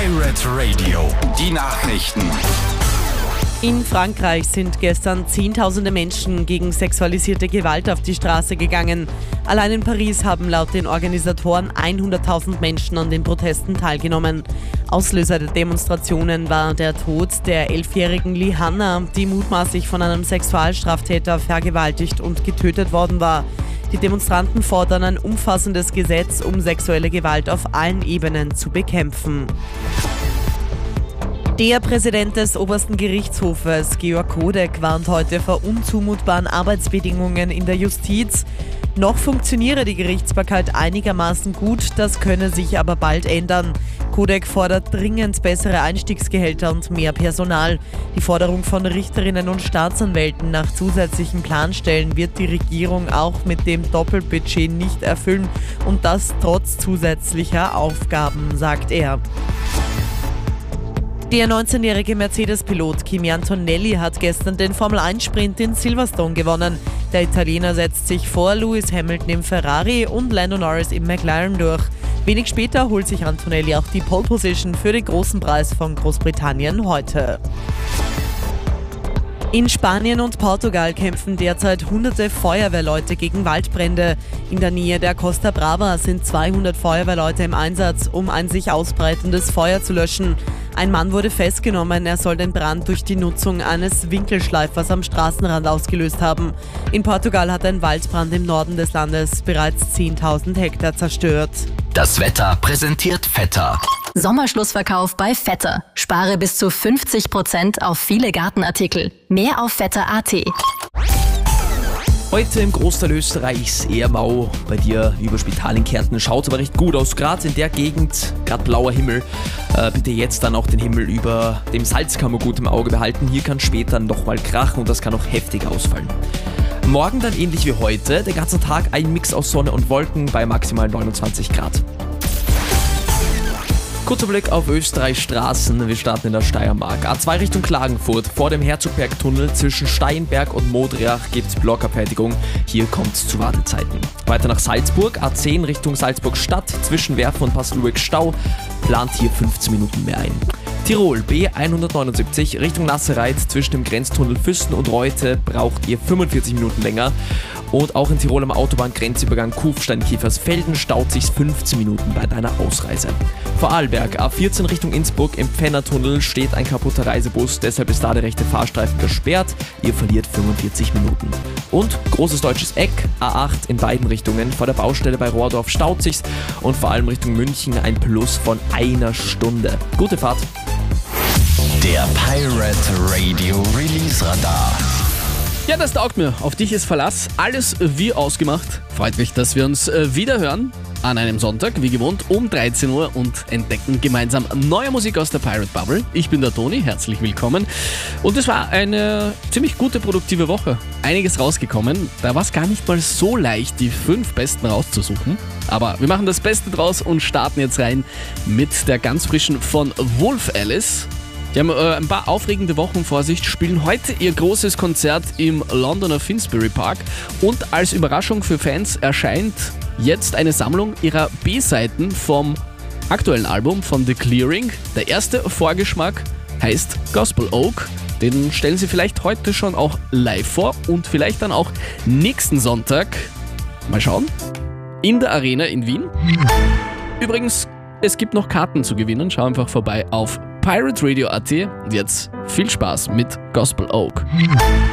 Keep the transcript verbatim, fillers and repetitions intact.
Pirate Radio, die Nachrichten. In Frankreich sind gestern Zehntausende Menschen gegen sexualisierte Gewalt auf die Straße gegangen. Allein in Paris haben laut den Organisatoren hunderttausend Menschen an den Protesten teilgenommen. Auslöser der Demonstrationen war der Tod der elfjährigen Lihanna, die mutmaßlich von einem Sexualstraftäter vergewaltigt und getötet worden war. Die Demonstranten fordern ein umfassendes Gesetz, um sexuelle Gewalt auf allen Ebenen zu bekämpfen. Der Präsident des obersten Gerichtshofes, Georg Kodek, warnt heute vor unzumutbaren Arbeitsbedingungen in der Justiz. Noch funktioniere die Gerichtsbarkeit einigermaßen gut, das könne sich aber bald ändern. Kodek fordert dringend bessere Einstiegsgehälter und mehr Personal. Die Forderung von Richterinnen und Staatsanwälten nach zusätzlichen Planstellen wird die Regierung auch mit dem Doppelbudget nicht erfüllen und das trotz zusätzlicher Aufgaben, sagt er. Der neunzehnjährige Mercedes-Pilot Kimi Antonelli hat gestern den Formel eins Sprint in Silverstone gewonnen. Der Italiener setzt sich vor Lewis Hamilton im Ferrari und Lando Norris im McLaren durch. Wenig später holt sich Antonelli auch die Pole Position für den großen Preis von Großbritannien heute. In Spanien und Portugal kämpfen derzeit hunderte Feuerwehrleute gegen Waldbrände. In der Nähe der Costa Brava sind zweihundert Feuerwehrleute im Einsatz, um ein sich ausbreitendes Feuer zu löschen. Ein Mann wurde festgenommen, er soll den Brand durch die Nutzung eines Winkelschleifers am Straßenrand ausgelöst haben. In Portugal hat ein Waldbrand im Norden des Landes bereits zehntausend Hektar zerstört. Das Wetter präsentiert Vetter. Sommerschlussverkauf bei Vetter. Spare bis zu fünfzig Prozent auf viele Gartenartikel. Mehr auf vetter punkt a t. Heute im Großteil Österreichs eher mau. Bei dir über Spital in Kärnten schaut aber recht gut aus. Gerade in der Gegend, gerade blauer Himmel. Äh, bitte jetzt dann auch den Himmel über dem Salzkammer gut im Auge behalten. Hier kann später nochmal krachen und das kann auch heftig ausfallen. Morgen dann ähnlich wie heute. Den ganzen Tag ein Mix aus Sonne und Wolken bei maximal neunundzwanzig Grad. Kurzer Blick auf Österreichs Straßen. Wir starten in der Steiermark. A zwei Richtung Klagenfurt. Vor dem Herzogbergtunnel zwischen Steinberg und Modriach gibt es Blockabfertigung. Hier kommt es zu Wartezeiten. Weiter nach Salzburg. A zehn Richtung Salzburg Stadt. Zwischen Werfen und Paslueck Stau. Plant hier fünfzehn Minuten mehr ein. Tirol B hundertneunundsiebzig Richtung Nassereit. Zwischen dem Grenztunnel Füssen und Reute braucht ihr fünfundvierzig Minuten länger. Und auch in Tirol am Autobahngrenzübergang Kufstein-Kiefersfelden staut sich fünfzehn Minuten bei deiner Ausreise. Vorarlberg A vierzehn Richtung Innsbruck im Pfennertunnel steht ein kaputter Reisebus, deshalb ist da der rechte Fahrstreifen gesperrt. Ihr verliert fünfundvierzig Minuten. Und großes deutsches Eck A acht in beiden Richtungen. Vor der Baustelle bei Rohrdorf staut sich's und vor allem Richtung München ein Plus von einer Stunde. Gute Fahrt! Der Pirate Radio Release Radar. Ja, das taugt mir. Auf dich ist Verlass. Alles wie ausgemacht. Freut mich, dass wir uns äh, wieder hören an einem Sonntag, wie gewohnt, um dreizehn Uhr und entdecken gemeinsam neue Musik aus der Pirate Bubble. Ich bin der Toni, herzlich willkommen. Und es war eine ziemlich gute, produktive Woche. Einiges rausgekommen. Da war es gar nicht mal so leicht, die fünf Besten rauszusuchen. Aber wir machen das Beste draus und starten jetzt rein mit der ganz frischen von Wolf Alice. Die haben äh, ein paar aufregende Wochen vor sich, spielen heute ihr großes Konzert im Londoner Finsbury Park und als Überraschung für Fans erscheint jetzt eine Sammlung ihrer B-Seiten vom aktuellen Album von The Clearing. Der erste Vorgeschmack heißt Gospel Oak. Den stellen sie vielleicht heute schon auch live vor und vielleicht dann auch nächsten Sonntag, mal schauen, in der Arena in Wien. Übrigens, es gibt noch Karten zu gewinnen, schau einfach vorbei auf pirate radio punkt a t und jetzt viel Spaß mit Gospel Oak.